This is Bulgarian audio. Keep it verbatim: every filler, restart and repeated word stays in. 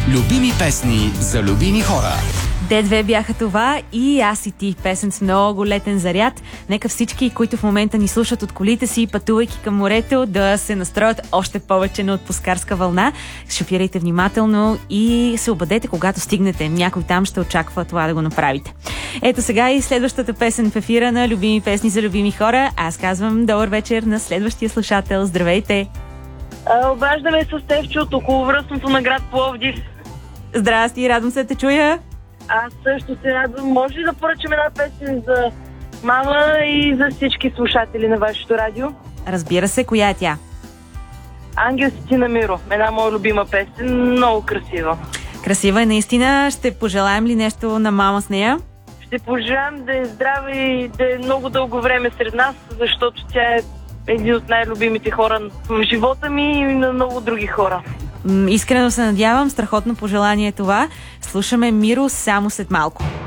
Любими песни за любими хора. Де-две бяха това и Аз и ти. Песен с много летен заряд. Нека всички, които в момента ни слушат от колите си, пътувайки към морето, да се настроят още повече на отпускарска вълна. Шофирайте внимателно и се обадете, когато стигнете. Някой там ще очаква това да го направите. Ето сега и следващата песен в ефира на Любими песни за любими хора. Аз казвам добър вечер на следващия слушател. Здравейте! А, обаждаме с Стефчо от околовръстното на град Пловдив. Здрасти, радвам се да те чуя. Аз също се радвам. Може ли да поръчам една песен за мама и за всички слушатели на вашето радио? Разбира се, коя е тя? Ангел си ти на Миро. Една моя любима песен, много красива. Красива е наистина. Ще пожелаем ли нещо на мама с нея? Ще пожелаем да е здрава и да е много дълго време сред нас, защото тя е един от най-любимите хора в живота ми и на много други хора. Искрено се надявам. Страхотно пожелание е това. Слушаме Миро само след малко.